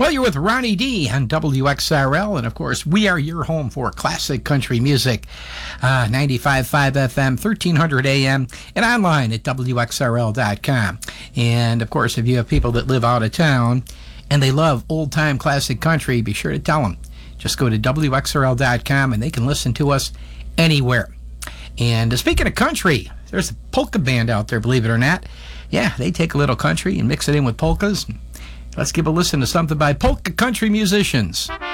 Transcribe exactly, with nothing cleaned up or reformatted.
Well, you're with Ronnie D on W X R L, and of course, we are your home for classic country music. Uh, ninety-five point five F M, thirteen hundred A M, and online at W X R L dot com. And of course, if you have people that live out of town and they love old-time classic country, be sure to tell them. Just go to W X R L dot com and they can listen to us anywhere. And uh, speaking of country, there's a polka band out there, believe it or not. Yeah, they take a little country and mix it in with polkas. Let's give a listen to something by polka country musicians.